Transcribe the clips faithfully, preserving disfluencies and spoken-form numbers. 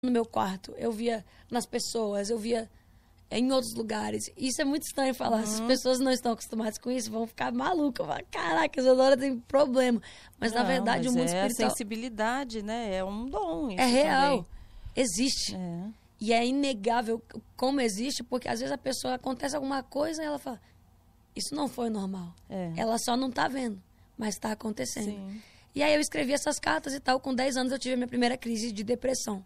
no meu quarto, eu via nas pessoas, eu via em outros lugares. Isso é muito estranho falar. Uhum. Se as pessoas não estão acostumadas com isso, vão ficar malucas. Vão falar, caraca, a Isadora tem problema. Mas, não, na verdade, mas o mundo é espiritual... É sensibilidade, né? É um dom isso É real. Também. Existe. É. E é inegável como existe, porque às vezes a pessoa acontece alguma coisa e ela fala, isso não foi normal. É. Ela só não tá vendo, mas tá acontecendo. Sim. E aí eu escrevi essas cartas e tal. Com dez anos eu tive a minha primeira crise de depressão.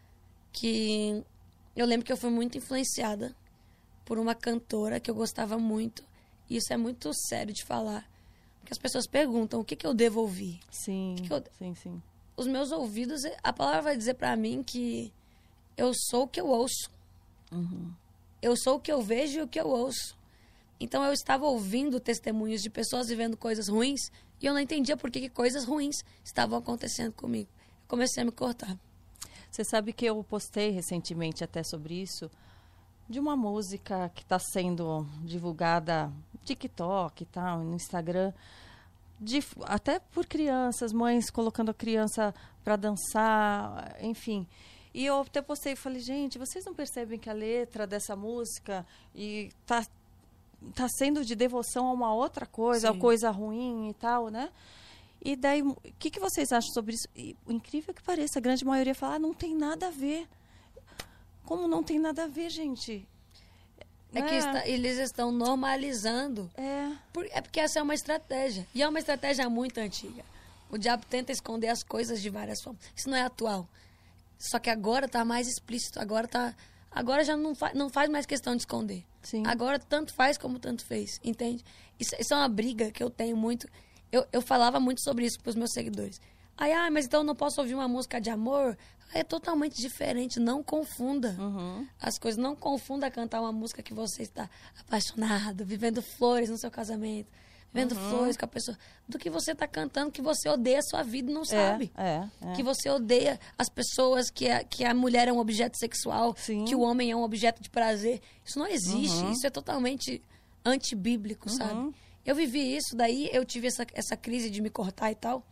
Que eu lembro que eu fui muito influenciada por uma cantora que eu gostava muito. E isso é muito sério de falar. Porque as pessoas perguntam, o que, que eu devo ouvir? Sim, o que que eu... sim, sim. Os meus ouvidos, a palavra vai dizer pra mim que eu sou o que eu ouço. Uhum. Eu sou o que eu vejo e o que eu ouço. Então eu estava ouvindo testemunhos de pessoas vivendo coisas ruins e eu não entendia por que, que coisas ruins estavam acontecendo comigo. Eu comecei a me cortar. Você sabe que eu postei recentemente até sobre isso, de uma música que está sendo divulgada no TikTok e tal, no Instagram, de, até por crianças, mães colocando a criança para dançar, enfim. E eu até postei e falei, gente, vocês não percebem que a letra dessa música e tá, tá sendo de devoção a uma outra coisa, a coisa ruim e tal, né? E daí, o que, que vocês acham sobre isso? E, o incrível que pareça, a grande maioria fala, ah, não tem nada a ver. Como não tem nada a ver, gente? É né? que está, eles estão normalizando. É. Por, é porque essa é uma estratégia. E é uma estratégia muito antiga. O diabo tenta esconder as coisas de várias formas. Isso não é atual. Só que agora está mais explícito. Agora, tá, agora já não, fa, não faz mais questão de esconder. Sim. Agora tanto faz como tanto fez. Entende? Isso, isso é uma briga que eu tenho muito... Eu, eu falava muito sobre isso para os meus seguidores. Aí, ah, mas então eu não posso ouvir uma música de amor? É totalmente diferente. Não confunda uhum. as coisas. Não confunda cantar uma música que você está apaixonado, vivendo flores no seu casamento, vivendo uhum. flores com a pessoa, do que você está cantando que você odeia a sua vida e não sabe. É, é, é. Que você odeia as pessoas, que a, que a mulher é um objeto sexual, Sim. que o homem é um objeto de prazer. Isso não existe. Uhum. Isso é totalmente antibíblico, uhum. sabe? Eu vivi isso, daí eu tive essa, essa crise de me cortar e tal.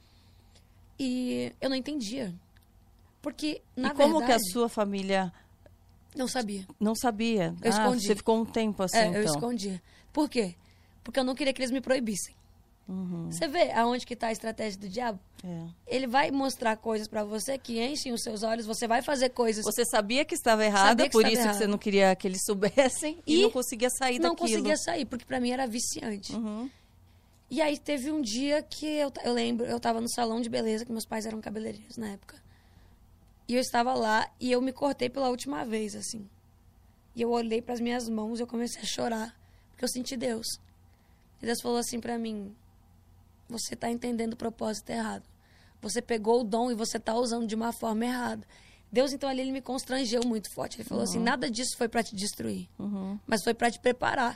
E eu não entendia. Porque, na verdade... E como verdade, que a sua família... Não sabia. Não sabia? Eu ah, escondi. Você ficou um tempo assim, é, então. eu escondia. Por quê? Porque eu não queria que eles me proibissem. Uhum. Você vê aonde que está a estratégia do diabo? É. Ele vai mostrar coisas para você que enchem os seus olhos, você vai fazer coisas... Você sabia que estava errada, por isso errado. que você não queria que eles soubessem e, e não conseguia sair não daquilo. Não conseguia sair, porque para mim era viciante. Uhum. E aí teve um dia que eu, eu lembro, eu estava no salão de beleza, que meus pais eram cabeleireiros na época. E eu estava lá e eu me cortei pela última vez, assim. E eu olhei para as minhas mãos e eu comecei a chorar, porque eu senti Deus. E Deus falou assim para mim, você está entendendo o propósito errado. Você pegou o dom e você está usando de uma forma errada. Deus, então, ali, ele me constrangeu muito forte. Ele falou uhum. assim, nada disso foi para te destruir, uhum. mas foi para te preparar.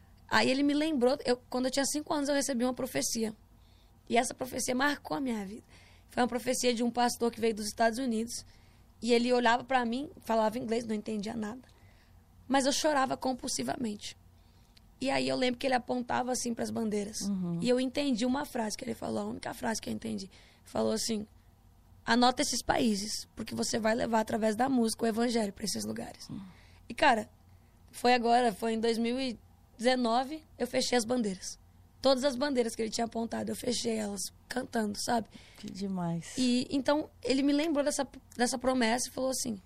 Aí ele me lembrou, eu, quando eu tinha cinco anos, eu recebi uma profecia. E essa profecia marcou a minha vida. Foi uma profecia de um pastor que veio dos Estados Unidos. E ele olhava para mim, falava inglês, não entendia nada. Mas eu chorava compulsivamente. E aí eu lembro que ele apontava assim para as bandeiras. Uhum. E eu entendi uma frase que ele falou, a única frase que eu entendi. Ele falou assim, anota esses países, porque você vai levar através da música o evangelho para esses lugares. Uhum. E cara, foi agora, foi em dois mil e dezenove, eu fechei as bandeiras. Todas as bandeiras que ele tinha apontado, eu fechei elas cantando, sabe? Que demais. E então ele me lembrou dessa, dessa promessa e falou assim,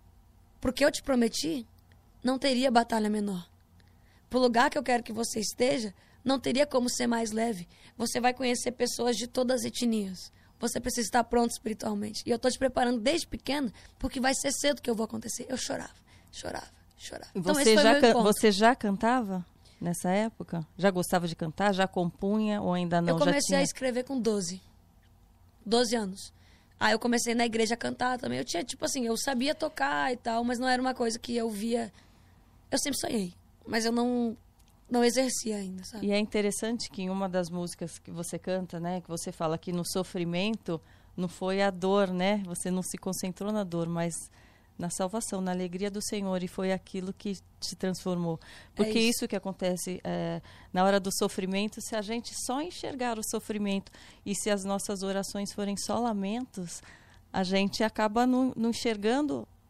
porque eu te prometi, não teria batalha menor. Pro lugar que eu quero que você esteja, não teria como ser mais leve. Você vai conhecer pessoas de todas as etnias. Você precisa estar pronto espiritualmente. E eu tô te preparando desde pequeno, porque vai ser cedo que eu vou acontecer. Eu chorava, chorava, chorava. Então, você, esse foi já o meu encontro. Você já cantava nessa época? Já gostava de cantar? Já compunha ou ainda não? Eu comecei já tinha... a escrever com doze. doze anos. Aí eu comecei na igreja a cantar também. Eu tinha, tipo assim, eu sabia tocar e tal, mas não era uma coisa que eu via... Eu sempre sonhei. Mas eu não, não exercia ainda, sabe? E é interessante que em uma das músicas que você canta, né, que você fala que no sofrimento não foi a dor, né? Você não se concentrou na dor, mas na salvação, na alegria do Senhor, e foi aquilo que te transformou. Porque é isso. isso que acontece é, na hora do sofrimento, se a gente só enxergar o sofrimento e se as nossas orações forem só lamentos, a gente acaba não, não enxergando